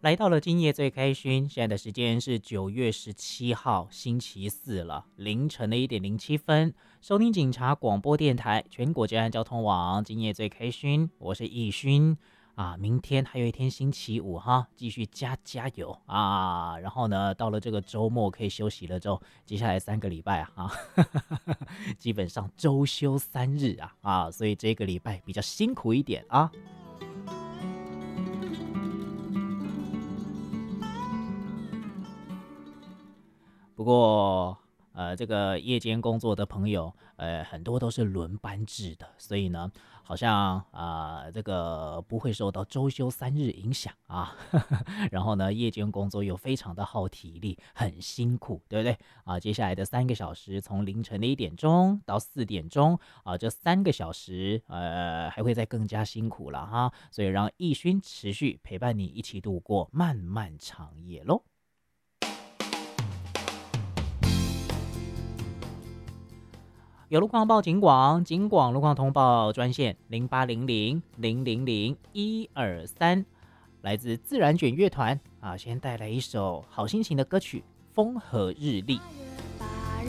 来到了今夜最开勋，现在的时间是9月17号星期四了，凌晨的1:07。收听警察广播电台全国治安交通网，今夜最开勋，我是易勋啊。明天还有一天星期五哈，继续加油啊！然后呢，到了这个周末可以休息了之后，接下来3个礼拜啊，基本上周休3日啊，所以这个礼拜比较辛苦一点啊。不过，这个夜间工作的朋友，很多都是轮班制的，所以呢，好像这个不会受到周休3日影响啊。然后呢，夜间工作又非常的耗体力，很辛苦，对不对啊？接下来的3个小时，从凌晨的1点钟到4点钟啊，这3个小时，还会再更加辛苦了哈。所以让易勋持续陪伴你一起度过漫漫长夜喽。有路况报警广路况通报专线0800000123，来自自然卷乐团啊，先带来一首好心情的歌曲《风和日丽》。